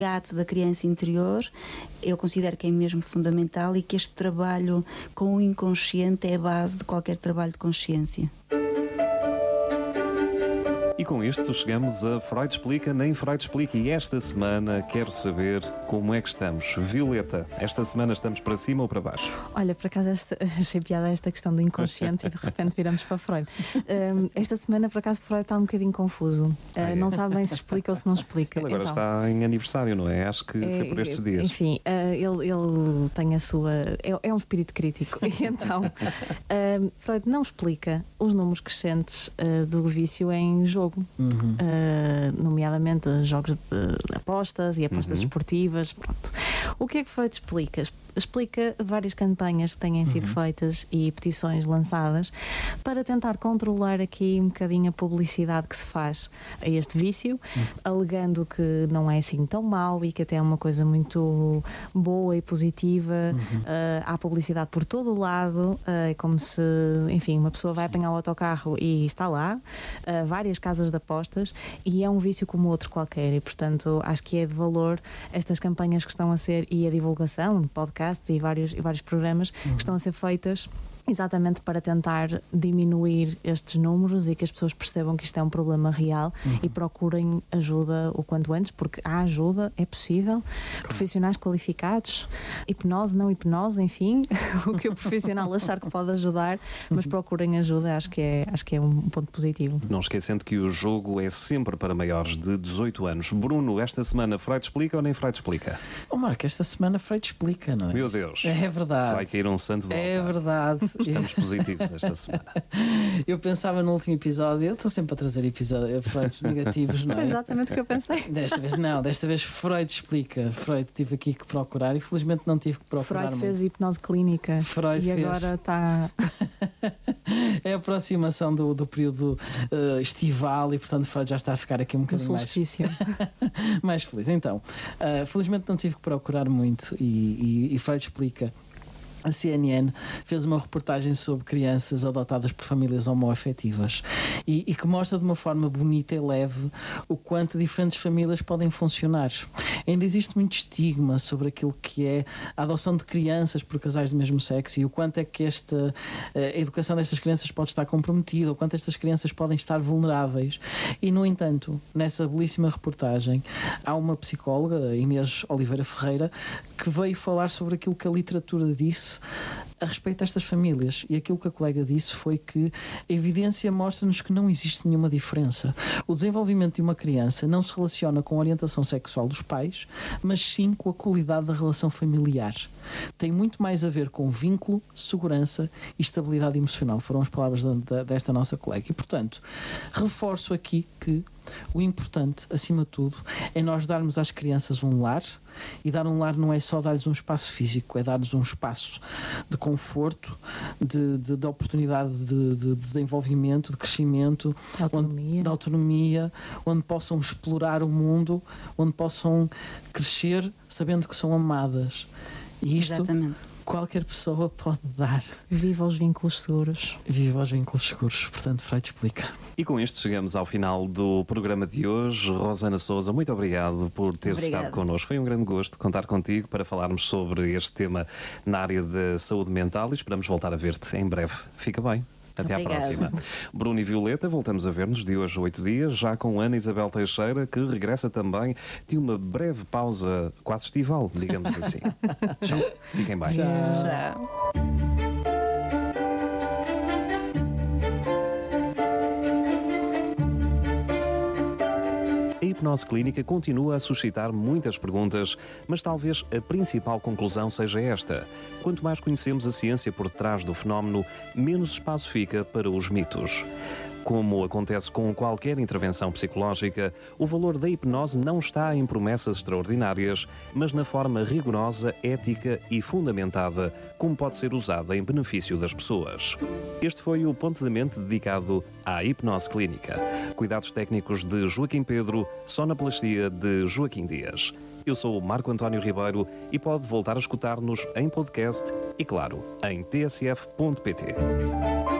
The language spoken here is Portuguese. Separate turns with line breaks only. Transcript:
resgate da criança interior, eu considero que é mesmo fundamental e que este trabalho com o inconsciente é a base de qualquer trabalho de consciência.
E com isto chegamos a Freud Explica, nem Freud Explica. E esta semana quero saber como é que estamos. Violeta, esta semana estamos para cima ou para baixo?
Olha, por acaso achei piada esta questão do inconsciente e de repente viramos para Freud. Esta semana, por acaso, Freud está um bocadinho confuso. Não sabe bem se explica ou se não explica.
Ele agora está em aniversário, não é? Acho que foi por estes dias.
Enfim, ele tem a sua... É um espírito crítico. E então, Freud não explica os números crescentes do vício em jogo. Nomeadamente jogos de apostas e apostas esportivas. Pronto. O que é que Freud explica? Explica várias campanhas que têm sido feitas e petições lançadas para tentar controlar aqui um bocadinho a publicidade que se faz a este vício, alegando que não é assim tão mau e que até é uma coisa muito boa e positiva. Há publicidade por todo o lado, é como se, enfim, uma pessoa vai apanhar o autocarro e está lá, várias casas de apostas, e é um vício como outro qualquer, e portanto acho que é de valor estas campanhas que estão a ser, e a divulgação, podcast e vários programas que estão a ser feitas exatamente para tentar diminuir estes números e que as pessoas percebam que isto é um problema real e procurem ajuda o quanto antes, porque há ajuda, é possível, profissionais qualificados, hipnose, não hipnose, enfim, o que o profissional achar que pode ajudar, mas procurem ajuda, acho que é um ponto positivo.
Não esquecendo que o jogo é sempre para maiores de 18 anos. Bruno, esta semana Freud Explica ou nem Freud Explica?
Marco, esta semana Freud Explica, não é?
Meu Deus.
É verdade.
Vai cair um santo do altar.
É verdade.
Estamos positivos esta semana.
Eu pensava no último episódio, eu estou sempre a trazer episódios negativos, não é?
Foi exatamente o que eu pensei.
Desta vez Freud Explica. Freud tive aqui que procurar e felizmente não tive que procurar.
Freud fez hipnose clínica.
Freud
e
fez.
Agora está...
É a aproximação do período estival e portanto Freud já está a ficar aqui um bocadinho mais feliz. Então, felizmente não tive que procurar muito e Freud Explica. A CNN fez uma reportagem sobre crianças adotadas por famílias homoafetivas e que mostra de uma forma bonita e leve o quanto diferentes famílias podem funcionar. Ainda existe muito estigma sobre aquilo que é a adoção de crianças por casais do mesmo sexo e o quanto é que a educação destas crianças pode estar comprometida, o quanto estas crianças podem estar vulneráveis. E, no entanto, nessa belíssima reportagem, há uma psicóloga, Inês Oliveira Ferreira, que veio falar sobre aquilo que a literatura disse a respeito destas famílias, e aquilo que a colega disse foi que a evidência mostra-nos que não existe nenhuma diferença. O desenvolvimento de uma criança não se relaciona com a orientação sexual dos pais, mas sim com a qualidade da relação familiar. Tem muito mais a ver com vínculo, segurança e estabilidade emocional. Foram as palavras desta nossa colega. E, portanto, reforço aqui que o importante, acima de tudo, é nós darmos às crianças um lar, e dar um lar não é só dar-lhes um espaço físico, é dar-lhes um espaço de conforto, de oportunidade de desenvolvimento, de crescimento, de autonomia, onde possam explorar o mundo, onde possam crescer sabendo que são amadas. E isto...
Exatamente.
Qualquer pessoa pode dar.
Viva os vínculos seguros.
Viva os vínculos seguros. Portanto, Freud Explica.
E com isto chegamos ao final do programa de hoje. Rosana Sousa, muito obrigado por ter estado connosco. Foi um grande gosto contar contigo para falarmos sobre este tema na área da saúde mental e esperamos voltar a ver-te em breve. Fica bem. Até à próxima. Bruno e Violeta, voltamos a ver-nos de hoje a 8 dias, já com Ana Isabel Teixeira, que regressa também de uma breve pausa quase estival, digamos assim. Tchau. Fiquem bem.
Tchau.
A hipnose clínica continua a suscitar muitas perguntas, mas talvez a principal conclusão seja esta. Quanto mais conhecemos a ciência por detrás do fenómeno, menos espaço fica para os mitos. Como acontece com qualquer intervenção psicológica, o valor da hipnose não está em promessas extraordinárias, mas na forma rigorosa, ética e fundamentada como pode ser usada em benefício das pessoas. Este foi o Ponto de Mente dedicado à hipnose clínica. Cuidados técnicos de Joaquim Pedro, sonoplastia de Joaquim Dias. Eu sou o Marco António Ribeiro e pode voltar a escutar-nos em podcast e, claro, em tsf.pt.